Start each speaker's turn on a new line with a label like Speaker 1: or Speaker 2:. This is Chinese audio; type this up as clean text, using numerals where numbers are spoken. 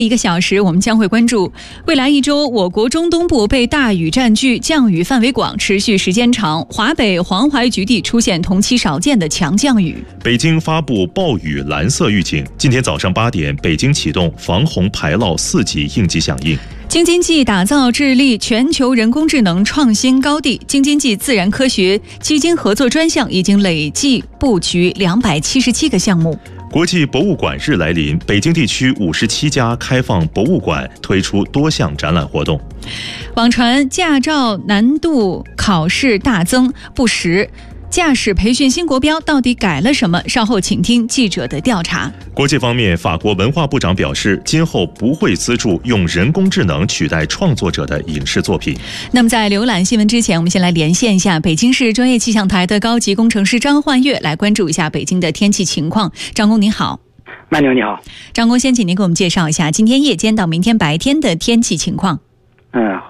Speaker 1: 1个小时，我们将会关注未来1周，我国中东部被大雨占据，降雨范围广，持续时间长。华北、黄淮局地出现同期少见的强降雨。
Speaker 2: 北京发布暴雨蓝色预警，今天早上8点，北京启动防洪排涝4级应急响应。
Speaker 1: 京津冀打造致力全球人工智能创新高地，京津冀自然科学基金合作专项已经累计布局277个项目。
Speaker 2: 国际博物馆日来临，北京地区57家开放博物馆推出多项展览活动。
Speaker 1: 网传驾照难度考试大增不实，驾驶培训新国标到底改了什么？稍后请听记者的调查。
Speaker 2: 国际方面，法国文化部长表示，今后不会资助用人工智能取代创作者的影视作品。
Speaker 1: 那么在浏览新闻之前，我们先来连线一下北京市专业气象台的高级工程师张焕月，来关注一下北京的天气情况。张工您好。
Speaker 3: 曼牛你好。
Speaker 1: 张工，先请您给我们介绍一下今天夜间到明天白天的天气情况。